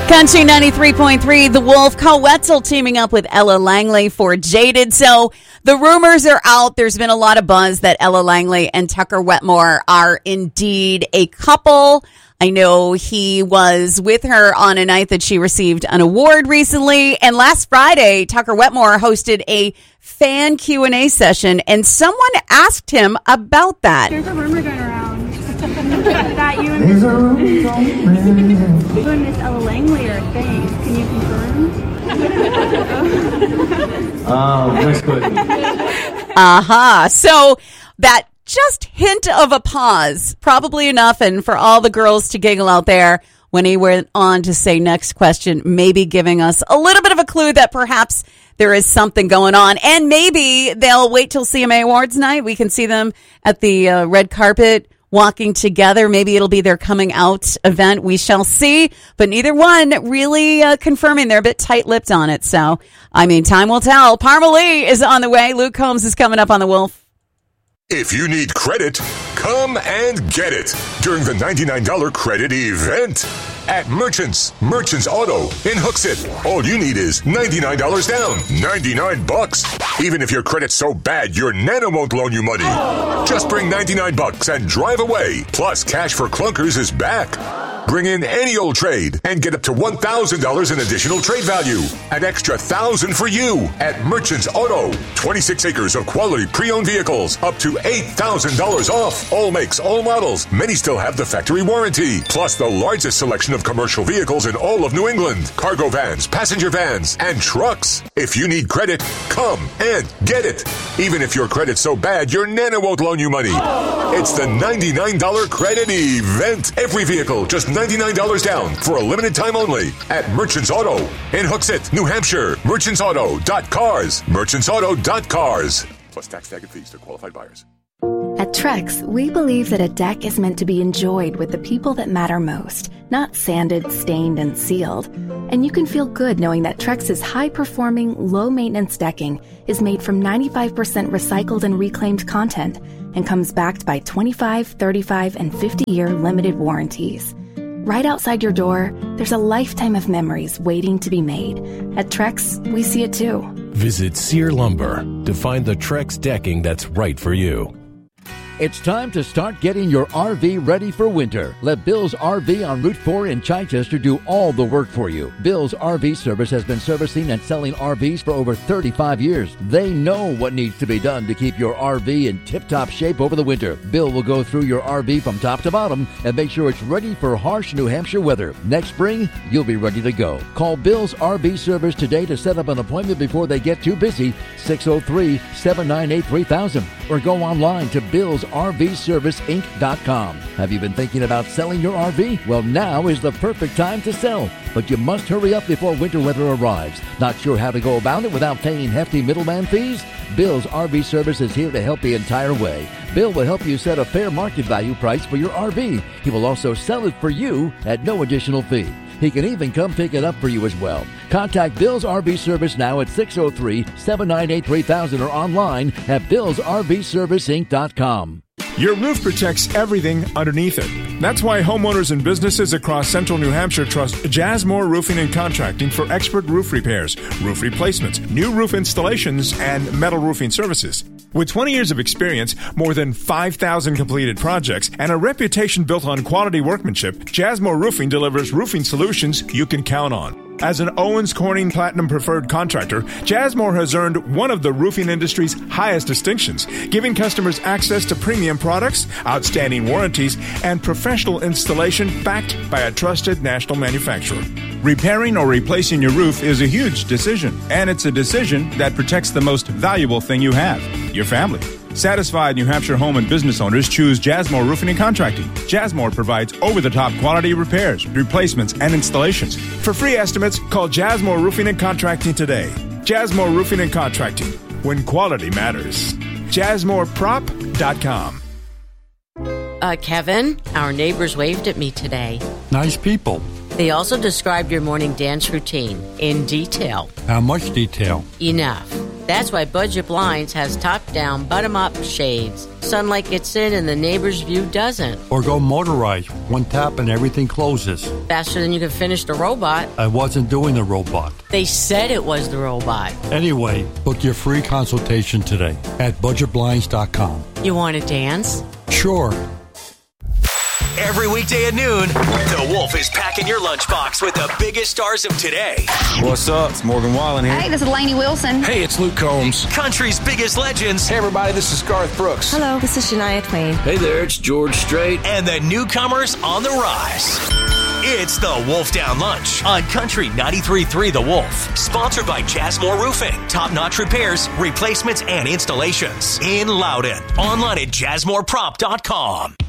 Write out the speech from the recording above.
Country 93.3, The Wolf, Carl Wetzel teaming up with Ella Langley for Jaded. So the rumors are out. There's been a lot of buzz that Ella Langley and Tucker Wetmore are indeed a couple. I know he was with her on a night that she received an award recently. And last Friday, Tucker Wetmore hosted a fan Q&A session, and someone asked him about that. There's a rumor going around that you and Miss Ella Langley are a thing. Can you confirm? So that just hint of a pause, probably enough, and for all the girls to giggle out there when he went on to say next question, maybe giving us a little bit of a clue that perhaps there is something going on. And maybe they'll wait till CMA Awards night. We can see them at the red carpet walking together. Maybe it'll be their coming out event. We shall see. But neither one really confirming. They're a bit tight-lipped on it. So, I mean, time will tell. Parma Lee is on the way. Luke Combs is coming up on The Wolf. If you need credit, come and get it during the $99 credit event at Merchants Auto in Hooksett. All you need is $99 down, $99. Even if your credit's so bad, your Nana won't loan you money. Just bring $99 and drive away. Plus, Cash for Clunkers is back. Bring in any old trade and get up to $1,000 in additional trade value. An extra $1,000 for you at Merchants Auto. 26 acres of quality pre-owned vehicles, up to $8,000 off. All makes, all models. Many still have the factory warranty. Plus the largest selection of commercial vehicles in all of New England. Cargo vans, passenger vans, and trucks. If you need credit, come and get it. Even if your credit's so bad, your Nana won't loan you money. It's the $99 credit event. Every vehicle, just $99 down for a limited time only at Merchants Auto in Hooksett, New Hampshire. Merchantsauto.cars. Merchantsauto.cars. Plus tax, tag, and fees to qualified buyers. At Trex, we believe that a deck is meant to be enjoyed with the people that matter most, not sanded, stained, and sealed. And you can feel good knowing that Trex's high-performing, low-maintenance decking is made from 95% recycled and reclaimed content and comes backed by 25, 35, and 50-year limited warranties. Right outside your door, there's a lifetime of memories waiting to be made. At Trex, we see it too. Visit Sear Lumber to find the Trex decking that's right for you. It's time to start getting your RV ready for winter. Let Bill's RV on Route 4 in Chichester do all the work for you. Bill's RV Service has been servicing and selling RVs for over 35 years. They know what needs to be done to keep your RV in tip-top shape over the winter. Bill will go through your RV from top to bottom and make sure it's ready for harsh New Hampshire weather. Next spring, you'll be ready to go. Call Bill's RV Service today to set up an appointment before they get too busy. 603-798-3000 or go online to BillsRVServiceInc.com. Have you been thinking about selling your RV? Well, now is the perfect time to sell, but you must hurry up before winter weather arrives. Not sure how to go about it without paying hefty middleman fees? Bill's RV Service is here to help the entire way. Bill will help you set a fair market value price for your RV. He will also sell it for you at no additional fee. He can even come pick it up for you as well. Contact Bill's RV Service now at 603-798-3000 or online at BillsRVServiceInc.com. Your roof protects everything underneath it. That's why homeowners and businesses across central New Hampshire trust Jasmore Roofing and Contracting for expert roof repairs, roof replacements, new roof installations, and metal roofing services. With 20 years of experience, more than 5,000 completed projects, and a reputation built on quality workmanship, Jasmore Roofing delivers roofing solutions you can count on. As an Owens Corning Platinum Preferred Contractor, Jasmore has earned one of the roofing industry's highest distinctions, giving customers access to premium products, outstanding warranties, and professional installation backed by a trusted national manufacturer. Repairing or replacing your roof is a huge decision, and it's a decision that protects the most valuable thing you have, your family. Satisfied New Hampshire home and business owners choose Jasmore Roofing and Contracting. Jasmore provides over-the-top quality repairs, replacements, and installations. For free estimates, call Jasmore Roofing and Contracting today. Jasmore Roofing and Contracting, when quality matters. JasmoreProp.com. Kevin, our neighbors waved at me today. Nice people. They also described your morning dance routine in detail. How much detail? Enough. That's why Budget Blinds has top-down, bottom-up shades. Sunlight gets in and the neighbor's view doesn't. Or go motorized. One tap and everything closes. Faster than you can finish the robot. I wasn't doing the robot. They said it was the robot. Anyway, book your free consultation today at budgetblinds.com. You want to dance? Sure. Every weekday at noon, The Wolf is packing your lunchbox with the biggest stars of today. What's up? It's Morgan Wallen here. Hey, this is Lainey Wilson. Hey, it's Luke Combs. Country's biggest legends. Hey, everybody, this is Garth Brooks. Hello, this is Shania Twain. Hey there, it's George Strait. And the newcomers on the rise. It's The Wolf Down Lunch on Country 93.3 The Wolf. Sponsored by Jazzmore Roofing. Top-notch repairs, replacements, and installations. In Loudon. Online at jazzmoreprop.com.